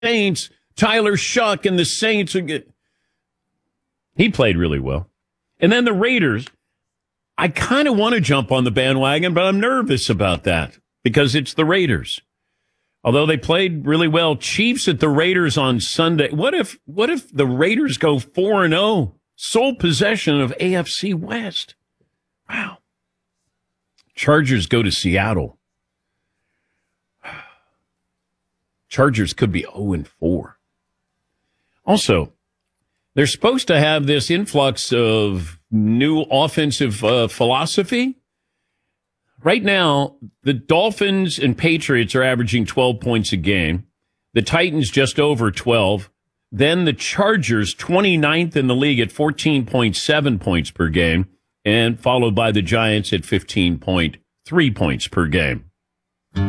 Saints. Tyler Shuck and the Saints are good. He played really well. And then the Raiders, I kind of want to jump on the bandwagon, but I'm nervous about that because it's the Raiders. Although they played really well. Chiefs at the Raiders on Sunday. What if the Raiders go 4-0? Sole possession of AFC West. Wow. Chargers go to Seattle. Chargers could be 0-4. Also, they're supposed to have this influx of new offensive philosophy. Right now, the Dolphins and Patriots are averaging 12 points a game. The Titans just over 12. Then the Chargers, 29th in the league at 14.7 points per game, and followed by the Giants at 15.3 points per game.